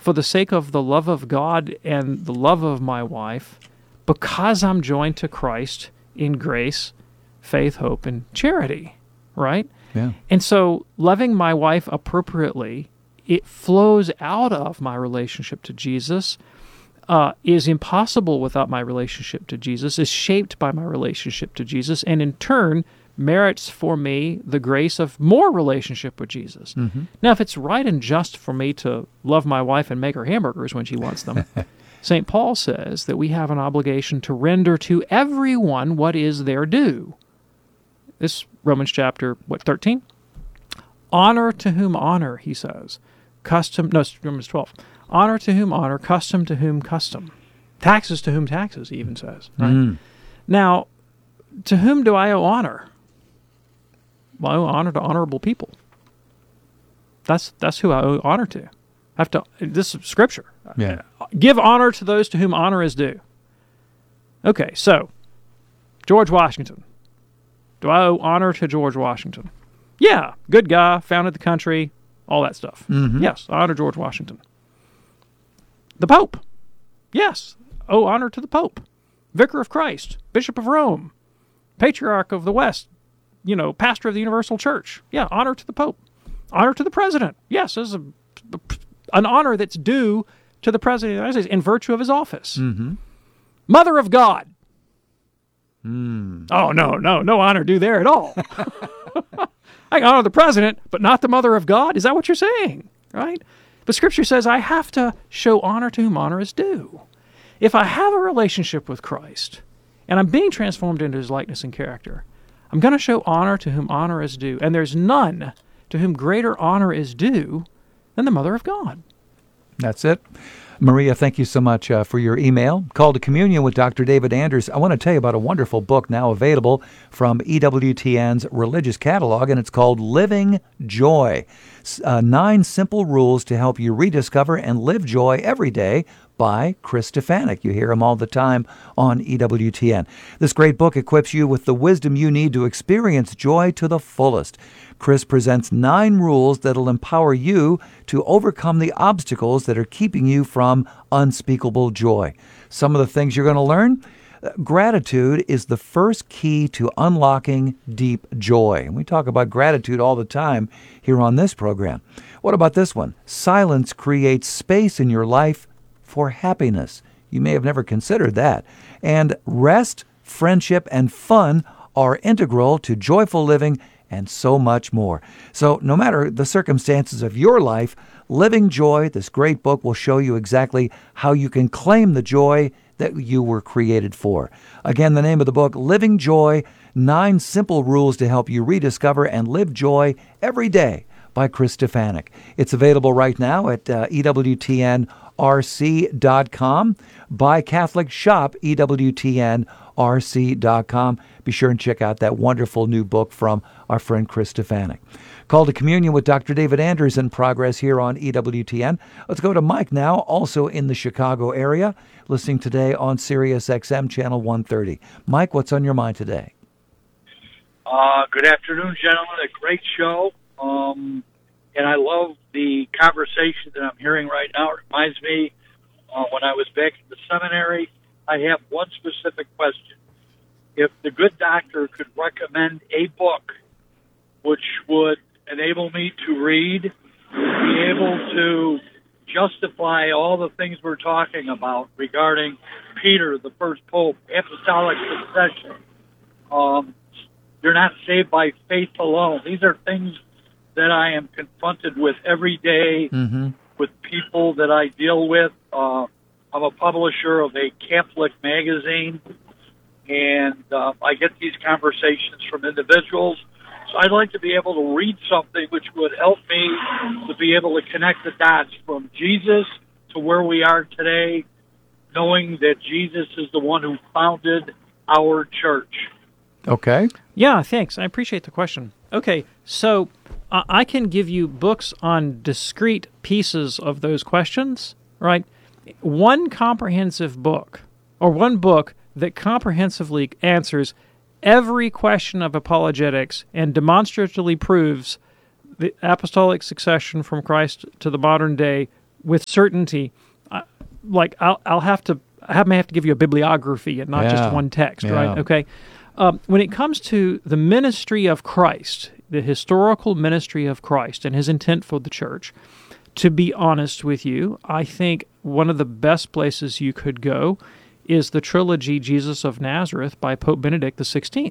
for the sake of the love of God and the love of my wife, because I'm joined to Christ in grace, faith, hope, and charity, right? Yeah. And so loving my wife appropriately, it flows out of my relationship to Jesus, is impossible without my relationship to Jesus, is shaped by my relationship to Jesus, and in turn merits for me the grace of more relationship with Jesus. Mm-hmm. Now, if it's right and just for me to love my wife and make her hamburgers when she wants them, St. Paul says that we have an obligation to render to everyone what is their due. This Romans chapter, 13? Honor to whom honor, he says. Romans 12. Honor to whom honor, custom to whom custom. Taxes to whom taxes, he even says. Right? Mm. Now, to whom do I owe honor? Well, I owe honor to honorable people. That's who I owe honor to. This is Scripture. Yeah. Give honor to those to whom honor is due. Okay, so, George Washington. Do I owe honor to George Washington? Yeah, good guy, founded the country, all that stuff. Mm-hmm. Yes, I honor George Washington. The Pope. Yes, owe honor to the Pope. Vicar of Christ, Bishop of Rome, Patriarch of the West, pastor of the Universal Church. Yeah, honor to the Pope. Honor to the President. Yes, this is an honor that's due to the President of the United States in virtue of his office. Mm-hmm. Mother of God. Mm. Oh, no honor due there at all. I honor the President, but not the Mother of God? Is that what you're saying? Right? But Scripture says I have to show honor to whom honor is due. If I have a relationship with Christ, and I'm being transformed into his likeness and character, I'm going to show honor to whom honor is due. And there's none to whom greater honor is due than the Mother of God. That's it. Maria, thank you so much for your email. Call to Communion with Dr. David Anders. I want to tell you about a wonderful book now available from EWTN's religious catalog, and it's called Living Joy. 9 simple rules to help you rediscover and live joy every day by Chris Stefanick. You hear him all the time on EWTN. This great book equips you with the wisdom you need to experience joy to the fullest. Chris presents 9 rules that'll empower you to overcome the obstacles that are keeping you from unspeakable joy. Some of the things you're going to learn: gratitude is the first key to unlocking deep joy. And we talk about gratitude all the time here on this program. What about this one? Silence creates space in your life for happiness. You may have never considered that. And rest, friendship, and fun are integral to joyful living, and so much more. So no matter the circumstances of your life, Living Joy, this great book, will show you exactly how you can claim the joy that you were created for. Again, the name of the book, Living Joy, 9 Simple Rules to Help You Rediscover and Live Joy Every Day by Chris Stefanick. It's available right now at EWTNRC.com. Buy Catholic Shop, EWTNRC.com. Be sure and check out that wonderful new book from our friend Chris Stefanick. Call to Communion with Dr. David Anders in progress here on EWTN. Let's go to Mike now, also in the Chicago area, listening today on Sirius XM Channel 130. Mike, what's on your mind today? Good afternoon, gentlemen. A great show. And I love the conversation that I'm hearing right now. It reminds me when I was back in the seminary. I have one specific question. If the good doctor could recommend a book which would enable me to read, be able to justify all the things we're talking about regarding Peter, the first pope, apostolic succession, you're not saved by faith alone. These are things that I am confronted with every day with people that I deal with. I'm a publisher of a Catholic magazine, and I get these conversations from individuals. So I'd like to be able to read something which would help me to be able to connect the dots from Jesus to where we are today, knowing that Jesus is the one who founded our church. Okay. Yeah, thanks. I appreciate the question. Okay, so I can give you books on discrete pieces of those questions, right? One comprehensive book, or one book that comprehensively answers every question of apologetics and demonstratively proves the apostolic succession from Christ to the modern day with certainty. I'll have to may have to give you a bibliography and not just one text, right? Okay. When it comes to the ministry of Christ, the historical ministry of Christ and his intent for the church, to be honest with you, I think one of the best places you could go is the trilogy Jesus of Nazareth by Pope Benedict XVI.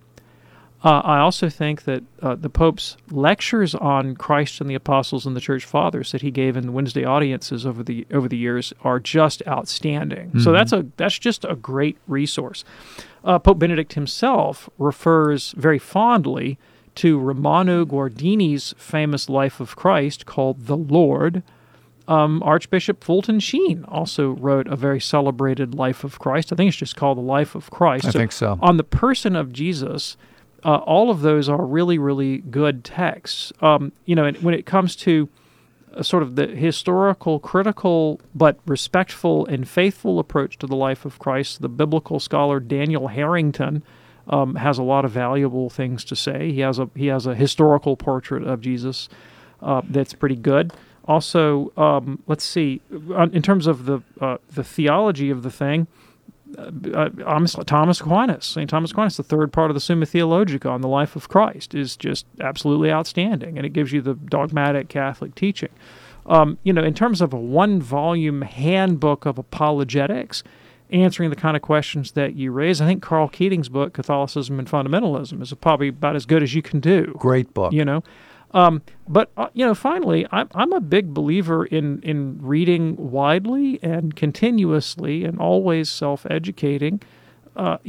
I also think that the Pope's lectures on Christ and the Apostles and the Church Fathers that he gave in the Wednesday audiences over the years are just outstanding. Mm-hmm. So that's just a great resource. Pope Benedict himself refers very fondly to Romano Guardini's famous Life of Christ called The Lord. Archbishop Fulton Sheen also wrote a very celebrated Life of Christ. I think it's just called The Life of Christ. I think so. On the person of Jesus, all of those are really, really good texts. And when it comes to sort of the historical, critical, but respectful and faithful approach to the life of Christ, the biblical scholar Daniel Harrington has a lot of valuable things to say. He has a historical portrait of Jesus that's pretty good. Also, let's see, in terms of the theology of the thing, Thomas Aquinas, St. Thomas Aquinas, the third part of the Summa Theologica on the life of Christ is just absolutely outstanding, and it gives you the dogmatic Catholic teaching. In terms of a one-volume handbook of apologetics, answering the kind of questions that you raise, I think Carl Keating's book, Catholicism and Fundamentalism, is probably about as good as you can do. Great book. But finally, I'm a big believer in reading widely and continuously and always self-educating. I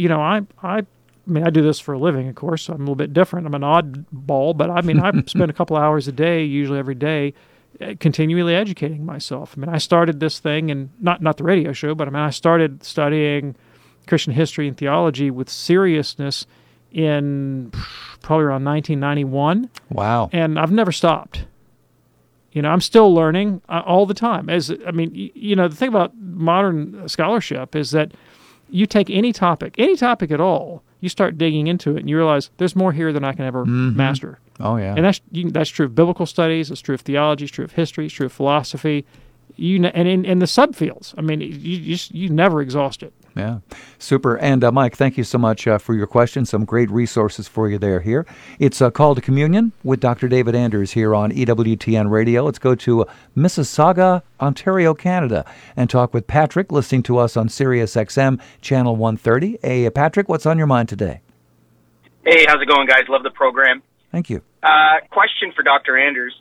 do this for a living, of course, so I'm a little bit different. I'm an oddball, but I spend a couple hours a day, usually every day, continually educating myself. I started this thing, and not the radio show, but I started studying Christian history and theology with seriousness in probably around 1991. Wow. And I've never stopped. I'm still learning all the time. The thing about modern scholarship is that you take any topic at all, you start digging into it, and you realize there's more here than I can ever master. Oh, yeah. And that's true of biblical studies, it's true of theology, it's true of history, it's true of philosophy, and in the subfields. You never exhaust it. Yeah, super. And Mike, thank you so much for your questions. Some great resources for you there here. It's a Call to Communion with Dr. David Anders here on EWTN Radio. Let's go to Mississauga, Ontario, Canada, and talk with Patrick, listening to us on Sirius XM, Channel 130. Hey, Patrick, what's on your mind today? Hey, how's it going, guys? Love the program. Thank you. Question for Dr. Anders.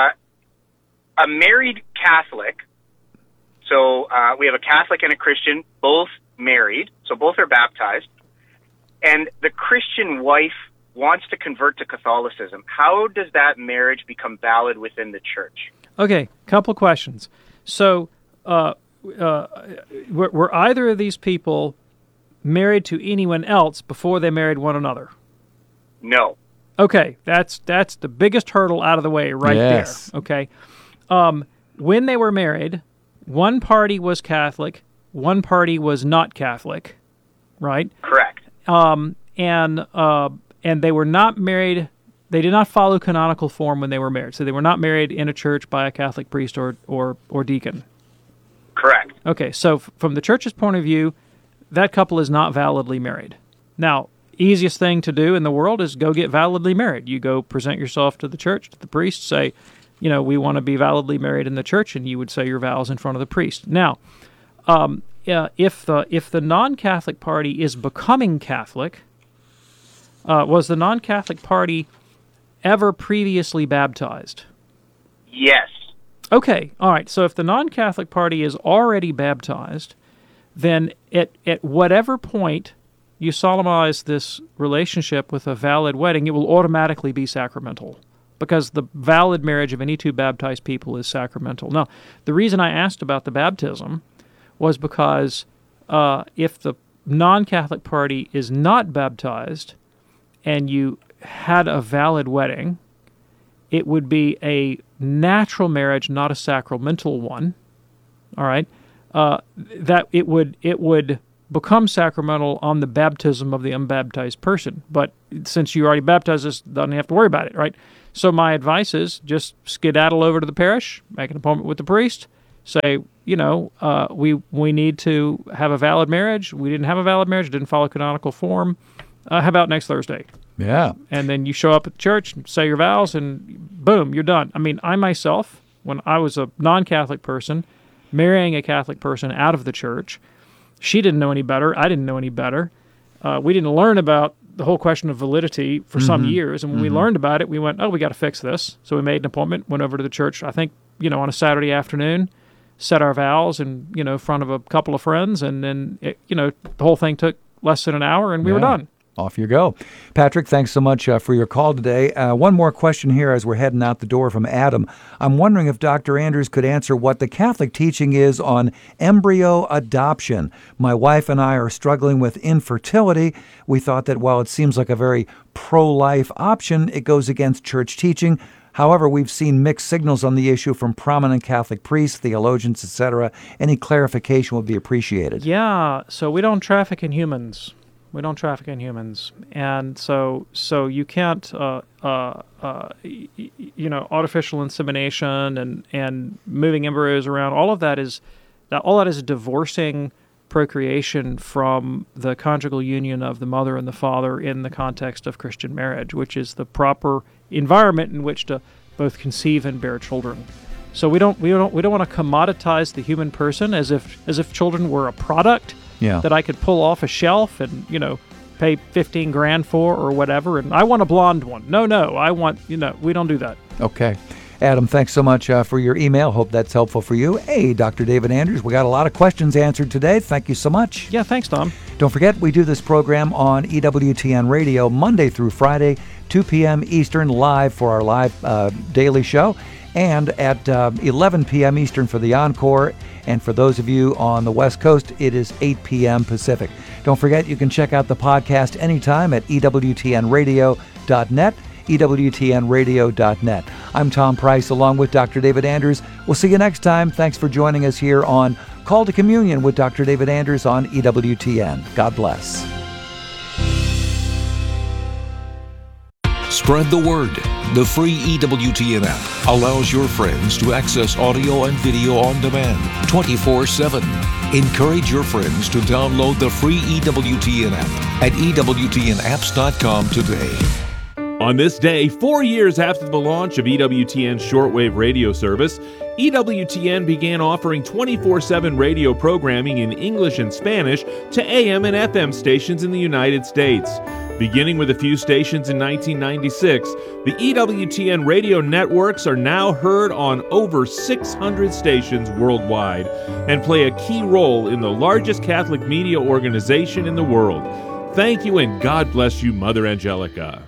A married Catholic, so we have a Catholic and a Christian, both married, so both are baptized, and the Christian wife wants to convert to Catholicism. How does that marriage become valid within the church? Okay, couple questions. So, were either of these people married to anyone else before they married one another? No. Okay, that's the biggest hurdle out of the way there. Okay, when they were married, one party was Catholic, one party was not Catholic, right? Correct. And they were not married. They did not follow canonical form when they were married. So they were not married in a church by a Catholic priest or deacon. Correct. Okay, so from the church's point of view, that couple is not validly married. Now, easiest thing to do in the world is go get validly married. You go present yourself to the church, to the priest, say, we want to be validly married in the church, and you would say your vows in front of the priest. Now, if the non-Catholic party is becoming Catholic, was the non-Catholic party ever previously baptized? Yes. Okay, all right. So if the non-Catholic party is already baptized, then at whatever point you solemnize this relationship with a valid wedding, it will automatically be sacramental, because the valid marriage of any two baptized people is sacramental. Now, the reason I asked about the baptism was because if the non-Catholic party is not baptized and you had a valid wedding, it would be a natural marriage, not a sacramental one. All right, that it would become sacramental on the baptism of the unbaptized person. But since you already baptized us, doesn't have to worry about it, right? So my advice is just skedaddle over to the parish, make an appointment with the priest, say, we need to have a valid marriage. We didn't have a valid marriage. It didn't follow canonical form. How about next Thursday? Yeah. And then you show up at church, say your vows, and boom, you're done. I mean, I myself, when I was a non-Catholic person, marrying a Catholic person out of the church, she didn't know any better. I didn't know any better. We didn't learn about the whole question of validity for some years. And when we learned about it, we went, we got to fix this. So we made an appointment, went over to the church, I think, on a Saturday afternoon, said our vows in front of a couple of friends. And then, the whole thing took less than an hour and we were done. Off you go. Patrick, thanks so much for your call today. One more question here as we're heading out the door from Adam. I'm wondering if Dr. Anders could answer what the Catholic teaching is on embryo adoption. My wife and I are struggling with infertility. We thought that while it seems like a very pro-life option, it goes against church teaching. However, we've seen mixed signals on the issue from prominent Catholic priests, theologians, etc. Any clarification would be appreciated. Yeah, so we don't traffic in humans. And so you can't, artificial insemination and moving embryos around. All that is divorcing procreation from the conjugal union of the mother and the father in the context of Christian marriage, which is the proper environment in which to both conceive and bear children. So we don't want to commoditize the human person as if children were a product. That I could pull off a shelf and, pay $15,000 for or whatever. And I want a blonde one. No, I want, we don't do that. Okay. Adam, thanks so much for your email. Hope that's helpful for you. Hey, Dr. David Anders, we got a lot of questions answered today. Thank you so much. Yeah, thanks, Tom. Don't forget, we do this program on EWTN Radio Monday through Friday, 2 p.m. Eastern, live for our live daily show, and at 11 p.m. Eastern for the encore. And for those of you on the West Coast, it is 8 p.m. Pacific. Don't forget, you can check out the podcast anytime at EWTNradio.net, EWTNradio.net. I'm Tom Price, along with Dr. David Anders. We'll see you next time. Thanks for joining us here on Call to Communion with Dr. David Anders on EWTN. God bless. Spread the word. The free EWTN app allows your friends to access audio and video on demand 24/7. Encourage your friends to download the free EWTN app at EWTNapps.com today. On this day, 4 years after the launch of EWTN's shortwave radio service, EWTN began offering 24/7 radio programming in English and Spanish to AM and FM stations in the United States. Beginning with a few stations in 1996, the EWTN radio networks are now heard on over 600 stations worldwide and play a key role in the largest Catholic media organization in the world. Thank you and God bless you, Mother Angelica.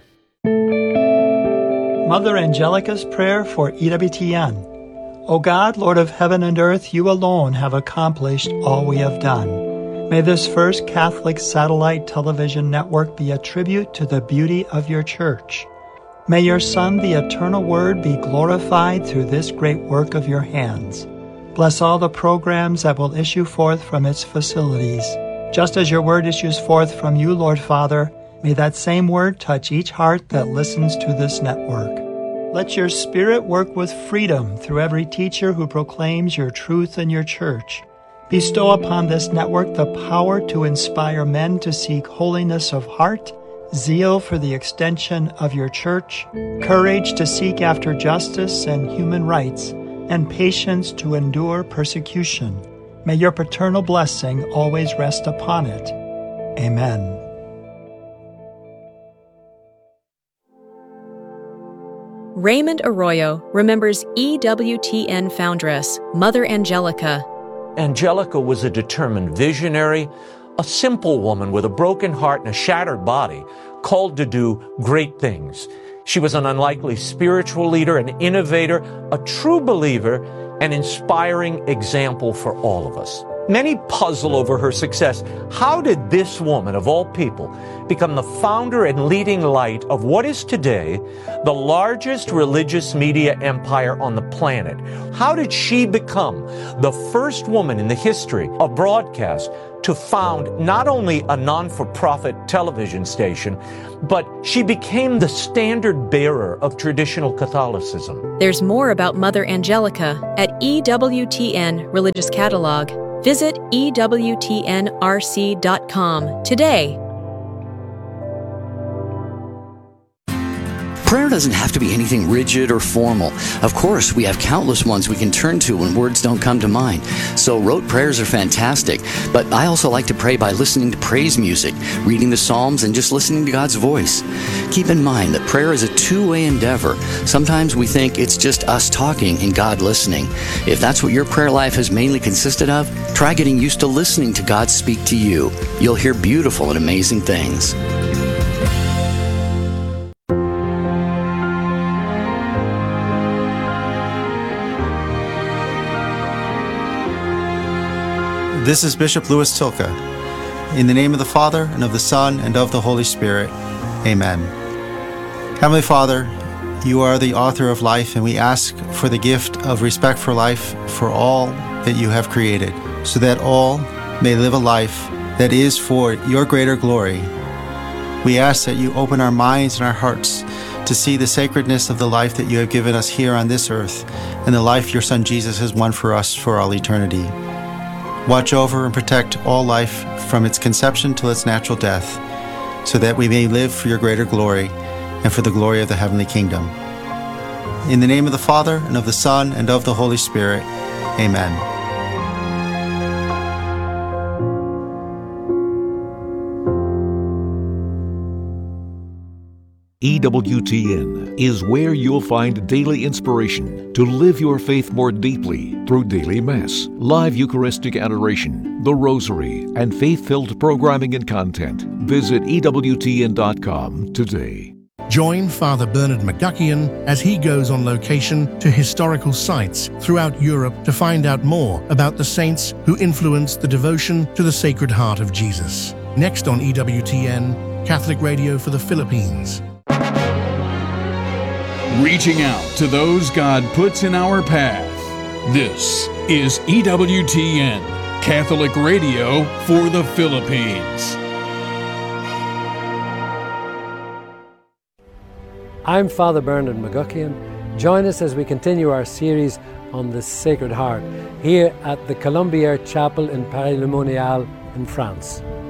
Mother Angelica's prayer for EWTN. O God, Lord of heaven and earth, you alone have accomplished all we have done. May this first Catholic satellite television network be a tribute to the beauty of your church. May your Son, the eternal Word, be glorified through this great work of your hands. Bless all the programs that will issue forth from its facilities. Just as your word issues forth from you, Lord Father, may that same word touch each heart that listens to this network. Let your Spirit work with freedom through every teacher who proclaims your truth in your church. Bestow upon this network the power to inspire men to seek holiness of heart, zeal for the extension of your church, courage to seek after justice and human rights, and patience to endure persecution. May your paternal blessing always rest upon it. Amen. Raymond Arroyo remembers EWTN foundress, Mother Angelica. Angelica was a determined visionary, a simple woman with a broken heart and a shattered body, called to do great things. She was an unlikely spiritual leader, an innovator, a true believer, an inspiring example for all of us. Many puzzle over her success. How did this woman, of all people, become the founder and leading light of what is today the largest religious media empire on the planet? How did she become the first woman in the history of broadcast to found not only a non-for-profit television station, but she became the standard bearer of traditional Catholicism? There's more about Mother Angelica at EWTN Religious Catalog. Visit EWTNRC.com today. Prayer doesn't have to be anything rigid or formal. Of course, we have countless ones we can turn to when words don't come to mind. So rote prayers are fantastic, but I also like to pray by listening to praise music, reading the Psalms, and just listening to God's voice. Keep in mind that prayer is a two-way endeavor. Sometimes we think it's just us talking and God listening. If that's what your prayer life has mainly consisted of, try getting used to listening to God speak to you. You'll hear beautiful and amazing things. This is Bishop Louis Tilka. In the name of the Father, and of the Son, and of the Holy Spirit. Amen. Heavenly Father, you are the author of life, and we ask for the gift of respect for life for all that you have created, so that all may live a life that is for your greater glory. We ask that you open our minds and our hearts to see the sacredness of the life that you have given us here on this earth, and the life your Son Jesus has won for us for all eternity. Watch over and protect all life from its conception till its natural death, so that we may live for your greater glory and for the glory of the heavenly kingdom. In the name of the Father, and of the Son, and of the Holy Spirit. Amen. EWTN is where you'll find daily inspiration to live your faith more deeply through daily Mass, live Eucharistic adoration, the Rosary, and faith-filled programming and content. Visit EWTN.com today. Join Father Bernard McGuckian as he goes on location to historical sites throughout Europe to find out more about the saints who influenced the devotion to the Sacred Heart of Jesus. Next on EWTN, Catholic Radio for the Philippines. Reaching out to those God puts in our path. This is EWTN, Catholic Radio for the Philippines. I'm Father Bernard McGuckian. Join us as we continue our series on the Sacred Heart here at the Colombier Chapel in Paris-le-Monial in France.